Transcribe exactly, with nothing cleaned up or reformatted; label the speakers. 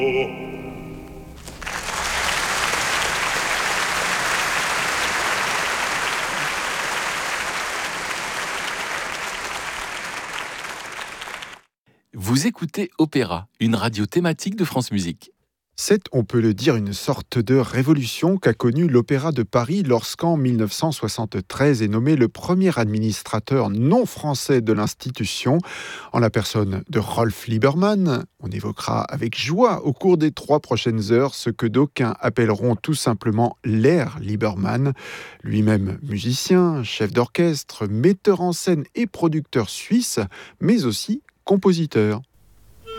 Speaker 1: Vous écoutez Opéra, une radio thématique de France Musique.
Speaker 2: C'est, on peut le dire, une sorte de révolution qu'a connue l'Opéra de Paris lorsqu'en dix-neuf cent soixante-treize est nommé le premier administrateur non français de l'institution, en la personne de Rolf Liebermann. On évoquera avec joie au cours des trois prochaines heures ce que d'aucuns appelleront tout simplement l'ère Liebermann. Lui-même musicien, chef d'orchestre, metteur en scène et producteur suisse, mais aussi compositeur.